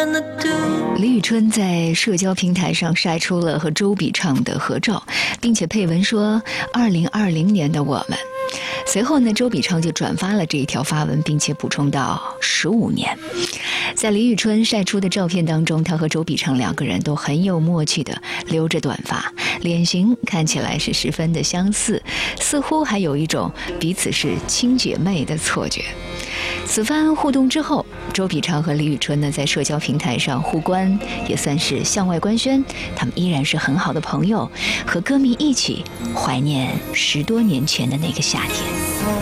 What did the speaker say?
李宇春在社交平台上晒出了和周笔畅的合照，并且配文说2020年的我们。随后呢，周笔畅就转发了这一条发文，并且补充到15年。在李宇春晒出的照片当中，她和周笔畅两个人都很有默契的留着短发，脸型看起来是十分的相似，似乎还有一种彼此是亲姐妹的错觉。此番互动之后，周笔畅和李宇春呢在社交平台上互关，也算是向外官宣，他们依然是很好的朋友，和歌迷一起怀念10多年前的那个夏天。